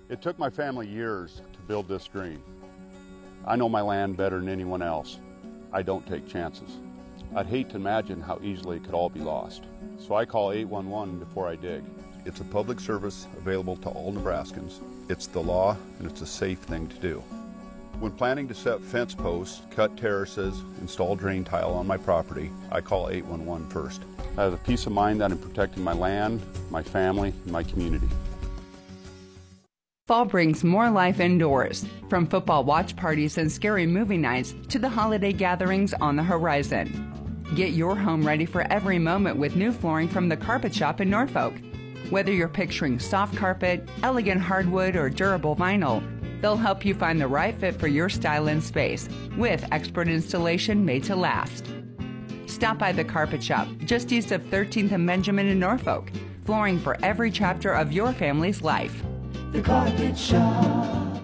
It took my family years to build this dream. I know my land better than anyone else. I don't take chances. I'd hate to imagine how easily it could all be lost. So I call 811 before I dig. It's a public service available to all Nebraskans. It's the law, and it's a safe thing to do. When planning to set fence posts, cut terraces, install drain tile on my property, I call 811 first. I have the peace of mind that I'm protecting my land, my family, and my community. Fall brings more life indoors, from football watch parties and scary movie nights to the holiday gatherings on the horizon. Get your home ready for every moment with new flooring from the Carpet Shop in Norfolk. Whether you're picturing soft carpet, elegant hardwood, or durable vinyl, they'll help you find the right fit for your style and space with expert installation made to last. Stop by the Carpet Shop just east of 13th and Benjamin in Norfolk. Flooring for every chapter of your family's life. The Carpet Shop.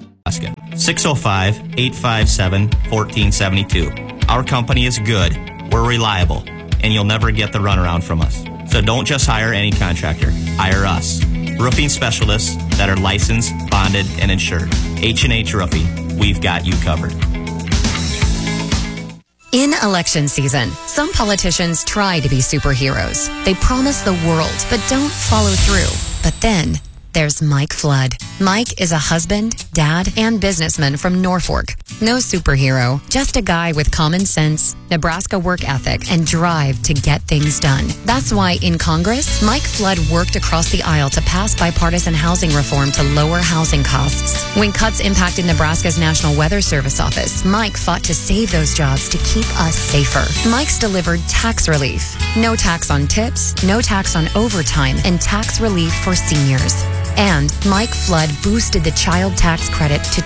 605-857-1472. Our company is good, we're reliable, and you'll never get the runaround from us. So don't just hire any contractor. Hire us. Roofing specialists that are licensed, bonded, and insured. H&H Roofing. We've got you covered. In election season, some politicians try to be superheroes. They promise the world, but don't follow through. But then there's Mike Flood. Mike is a husband, dad, and businessman from Norfolk. No superhero, just a guy with common sense, Nebraska work ethic, and drive to get things done. That's why in Congress, Mike Flood worked across the aisle to pass bipartisan housing reform to lower housing costs. When cuts impacted Nebraska's National Weather Service office, Mike fought to save those jobs to keep us safer. Mike's delivered tax relief. No tax on tips, no tax on overtime, and tax relief for seniors. And Mike Flood boosted the child tax credit to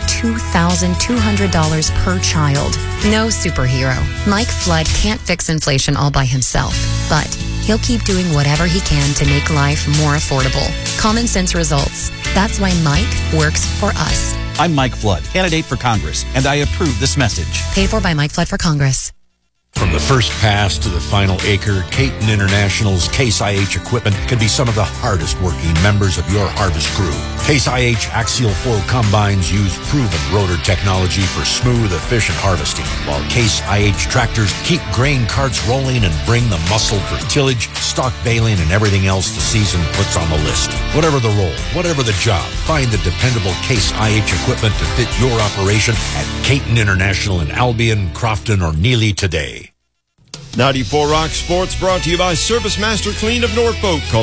$2,200 per child. No superhero. Mike Flood can't fix inflation all by himself, but he'll keep doing whatever he can to make life more affordable. Common sense results. That's why Mike works for us. I'm Mike Flood, candidate for Congress, and I approve this message. Paid for by Mike Flood for Congress. From the first pass to the final acre, Caton International's Case IH equipment can be some of the hardest working members of your harvest crew. Case IH axial flow combines use proven rotor technology for smooth, efficient harvesting, while Case IH tractors keep grain carts rolling and bring the muscle for tillage, stock baling, and everything else the season puts on the list. Whatever the role, whatever the job, find the dependable Case IH equipment to fit your operation at Caton International in Albion, Crofton, or Neely today. 94 Rock Sports brought to you by Service Master Clean of Norfolk. Call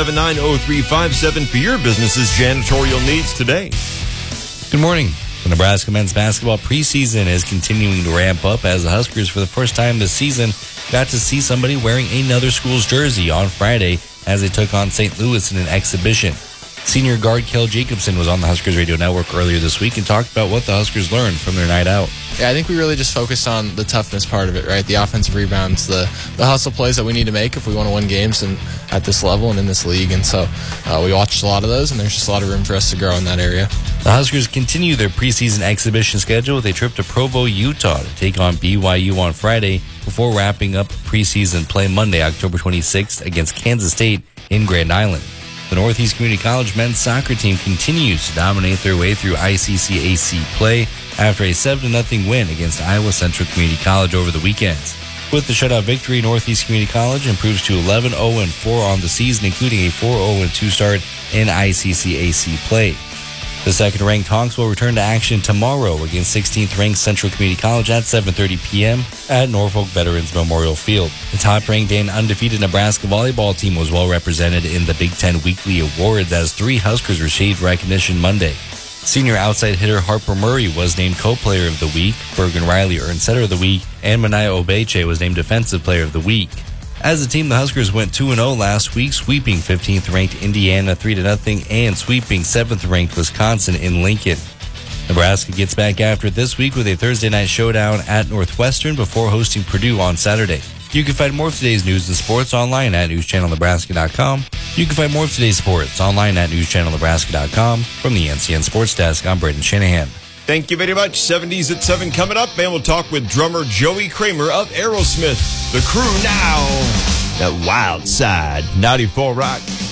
379-0357 for your business's janitorial needs today. Good morning. The Nebraska men's basketball preseason is continuing to ramp up as the Huskers, for the first time this season, got to see somebody wearing another school's jersey on Friday as they took on St. Louis in an exhibition. Senior guard Kel Jacobson was on the Huskers Radio Network earlier this week and talked about what the Huskers learned from their night out. Yeah, I think we really just focused on the toughness part of it, right? The offensive rebounds, the hustle plays that we need to make if we want to win games and at this level and in this league. And so we watched a lot of those, and there's just a lot of room for us to grow in that area. The Huskers continue their preseason exhibition schedule with a trip to Provo, Utah to take on BYU on Friday before wrapping up preseason play Monday, October 26th against Kansas State in Grand Island. The Northeast Community College men's soccer team continues to dominate their way through ICCAC play after a 7-0 win against Iowa Central Community College over the weekend. With the shutout victory, Northeast Community College improves to 11-0-4 on the season, including a 4-0-2 start in ICCAC play. The second-ranked Hawks will return to action tomorrow against 16th-ranked Central Community College at 7:30 p.m. at Norfolk Veterans Memorial Field. The top-ranked and undefeated Nebraska volleyball team was well represented in the Big Ten Weekly Awards as 3 Huskers received recognition Monday. Senior outside hitter Harper Murray was named Co-Player of the Week, Bergen Riley earned Setter of the Week, and Manaya Obeche was named Defensive Player of the Week. As a team, the Huskers went 2-0 last week, sweeping 15th-ranked Indiana 3-0 and sweeping 7th-ranked Wisconsin in Lincoln. Nebraska gets back after it this week with a Thursday night showdown at Northwestern before hosting Purdue on Saturday. You can find more of today's news and sports online at newschannelnebraska.com. You can find more of today's sports online at newschannelnebraska.com. From the NCN Sports Desk, I'm Braden Shanahan. Thank you very much. 70s at 7 coming up, and we'll talk with drummer Joey Kramer of Aerosmith. The Crew now. The Wild Side. 94 Rock.